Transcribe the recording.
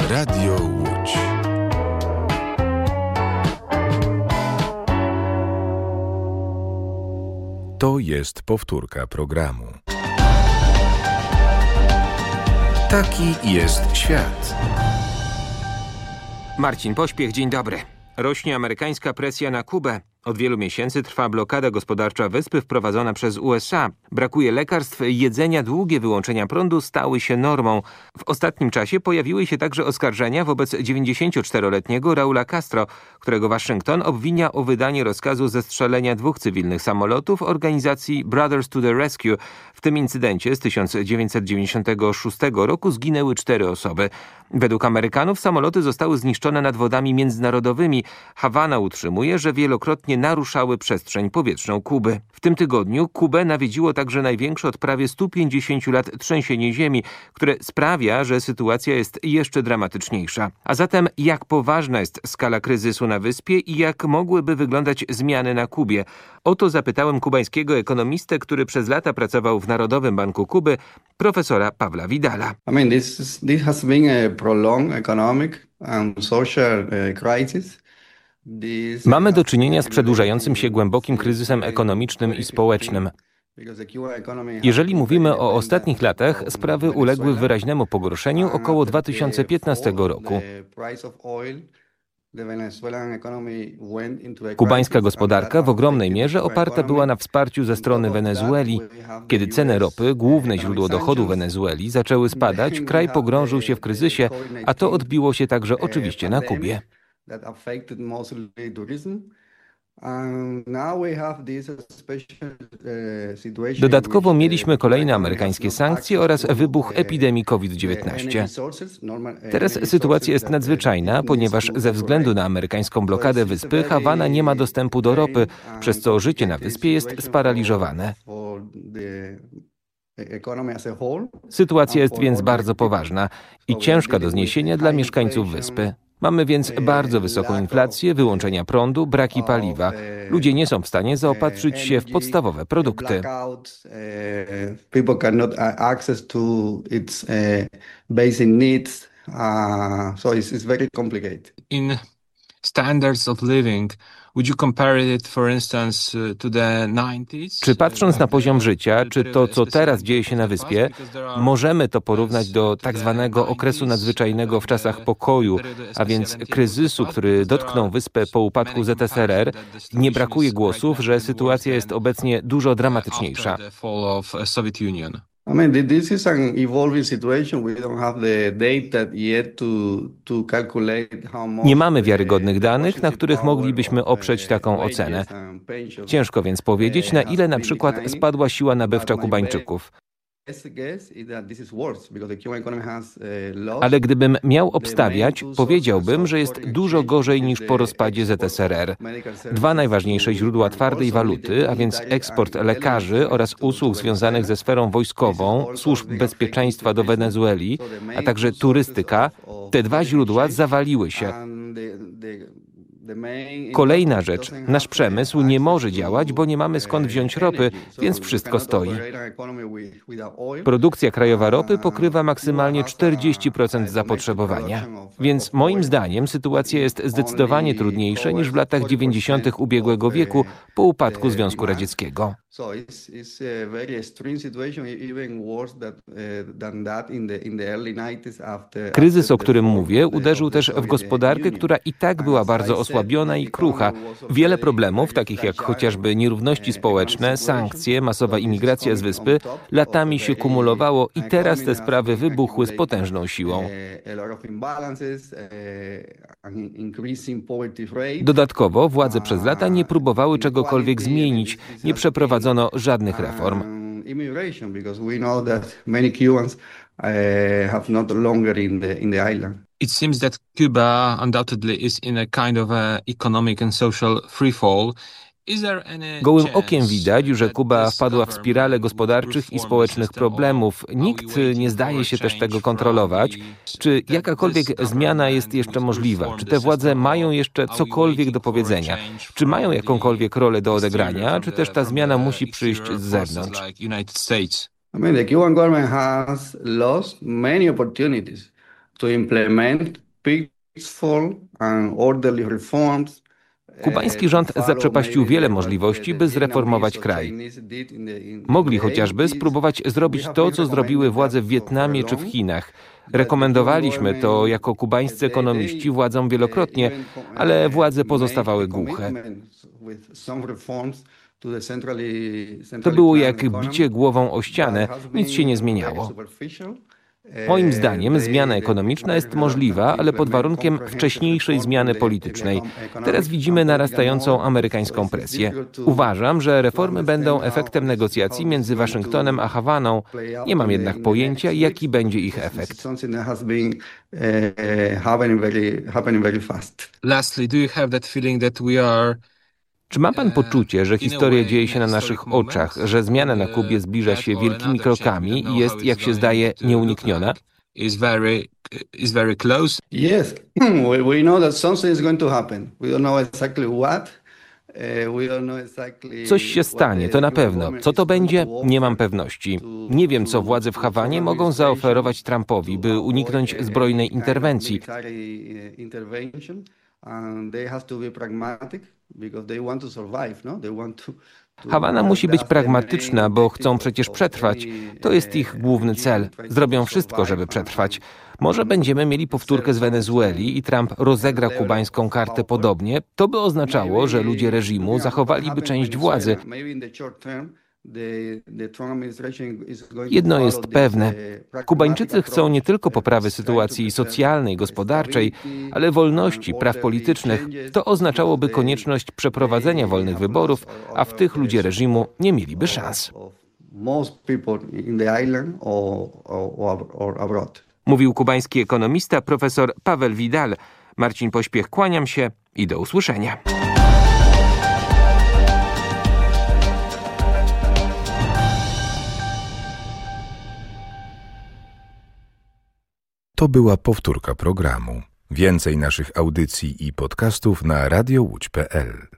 Radio Łódź. To jest powtórka programu. Taki jest świat. Marcin Pośpiech, dzień dobry. Rośnie amerykańska presja na Kubę. Od wielu miesięcy trwa blokada gospodarcza wyspy wprowadzona przez USA. Brakuje lekarstw, jedzenia, długie wyłączenia prądu stały się normą. W ostatnim czasie pojawiły się także oskarżenia wobec 94-letniego Raula Castro, którego Waszyngton obwinia o wydanie rozkazu zestrzelenia 2 cywilnych samolotów organizacji Brothers to the Rescue. W tym incydencie z 1996 roku zginęły 4 osoby. Według Amerykanów samoloty zostały zniszczone nad wodami międzynarodowymi. Hawana utrzymuje, że wielokrotnie naruszały przestrzeń powietrzną Kuby. W tym tygodniu Kubę nawiedziło także największe od prawie 150 lat trzęsienie ziemi, które sprawia, że sytuacja jest jeszcze dramatyczniejsza. A zatem jak poważna jest skala kryzysu na wyspie i jak mogłyby wyglądać zmiany na Kubie? O to zapytałem kubańskiego ekonomistę, który przez lata pracował w Narodowym Banku Kuby, profesora Pawła Vidala. This has been a prolonged economic and social crisis. Mamy do czynienia z przedłużającym się głębokim kryzysem ekonomicznym i społecznym. Jeżeli mówimy o ostatnich latach, sprawy uległy wyraźnemu pogorszeniu około 2015 roku. Kubańska gospodarka w ogromnej mierze oparta była na wsparciu ze strony Wenezueli. Kiedy ceny ropy, główne źródło dochodu Wenezueli, zaczęły spadać, kraj pogrążył się w kryzysie, a to odbiło się także oczywiście na Kubie. Dodatkowo mieliśmy kolejne amerykańskie sankcje oraz wybuch epidemii COVID-19. Teraz sytuacja jest nadzwyczajna, ponieważ ze względu na amerykańską blokadę wyspy Hawana nie ma dostępu do ropy, przez co życie na wyspie jest sparaliżowane. Sytuacja jest więc bardzo poważna i ciężka do zniesienia dla mieszkańców wyspy. Mamy więc bardzo wysoką inflację, wyłączenia prądu, braki paliwa. Ludzie nie są w stanie zaopatrzyć się w podstawowe produkty. People cannot access to its basic needs, so it's very complicated. In standards of living, would you compare it, for instance, to the 90s? Czy patrząc na poziom życia, czy to, co teraz dzieje się na wyspie, możemy to porównać do tak zwanego okresu nadzwyczajnego w czasach pokoju, a więc kryzysu, który dotknął wyspę po upadku ZSRR? Nie brakuje głosów, że sytuacja jest obecnie dużo dramatyczniejsza. This is an evolving situation. We don't have the data yet to calculate how much. Nie mamy wiarygodnych danych, na których moglibyśmy oprzeć taką ocenę. Ciężko więc powiedzieć, na ile na przykład spadła siła nabywcza Kubańczyków. Ale gdybym miał obstawiać, powiedziałbym, że jest dużo gorzej niż po rozpadzie ZSRR. 2 najważniejsze źródła twardej waluty, a więc eksport lekarzy oraz usług związanych ze sferą wojskową, służb bezpieczeństwa do Wenezueli, a także turystyka, te 2 źródła zawaliły się. Kolejna rzecz, nasz przemysł nie może działać, bo nie mamy skąd wziąć ropy, więc wszystko stoi. Produkcja krajowa ropy pokrywa maksymalnie 40% zapotrzebowania. Więc moim zdaniem sytuacja jest zdecydowanie trudniejsza niż w latach 90. ubiegłego wieku po upadku Związku Radzieckiego. Kryzys, o którym mówię, uderzył też w gospodarkę, która i tak była bardzo osłabiona i krucha. Wiele problemów, takich jak chociażby nierówności społeczne, sankcje, masowa imigracja z wyspy, latami się kumulowało i teraz te sprawy wybuchły z potężną siłą. Dodatkowo władze przez lata nie próbowały czegokolwiek zmienić, nie przeprowadzono żadnych reform. It seems that Cuba undoubtedly is in a kind of economic and social freefall. Gołym okiem widać, że Kuba wpadła w spiralę gospodarczych i społecznych problemów. Nikt nie zdaje się też tego kontrolować. Czy jakakolwiek zmiana jest jeszcze możliwa? Czy te władze mają jeszcze cokolwiek do powiedzenia? Czy mają jakąkolwiek rolę do odegrania? Czy też ta zmiana musi przyjść z zewnątrz? The Cuban government has lost many opportunities to implement peaceful and orderly reforms. Kubański rząd zaprzepaścił wiele możliwości, by zreformować kraj. Mogli chociażby spróbować zrobić to, co zrobiły władze w Wietnamie czy w Chinach. Rekomendowaliśmy to jako kubańscy ekonomiści władzom wielokrotnie, ale władze pozostawały głuche. To było jak bicie głową o ścianę, nic się nie zmieniało. Moim zdaniem zmiana ekonomiczna jest możliwa, ale pod warunkiem wcześniejszej zmiany politycznej. Teraz widzimy narastającą amerykańską presję. Uważam, że reformy będą efektem negocjacji między Waszyngtonem a Hawaną. Nie mam jednak pojęcia, jaki będzie ich efekt. Lastly, do you have that feeling that we are... Czy ma pan poczucie, że historia dzieje się na naszych oczach, że zmiana na Kubie zbliża się wielkimi krokami i jest, jak się zdaje, nieunikniona? Is very close. Yes, we know that something is going to happen. We don't know exactly what. Coś się stanie, to na pewno. Co to będzie? Nie mam pewności. Nie wiem, co władze w Hawanie mogą zaoferować Trumpowi, by uniknąć zbrojnej interwencji. Hawana musi być pragmatyczna, bo chcą przecież przetrwać. To jest ich główny cel. Zrobią wszystko, żeby przetrwać. Może będziemy mieli powtórkę z Wenezueli i Trump rozegra kubańską kartę podobnie. To by oznaczało, że ludzie reżimu zachowaliby część władzy. Jedno jest pewne. Kubańczycy chcą nie tylko poprawy sytuacji socjalnej, gospodarczej, ale wolności, praw politycznych. To oznaczałoby konieczność przeprowadzenia wolnych wyborów, a w tych ludzie reżimu nie mieliby szans. Mówił kubański ekonomista profesor Paweł Vidal. Marcin Pośpiech, kłaniam się i do usłyszenia. To była powtórka programu. Więcej naszych audycji i podcastów na radiołódź.pl.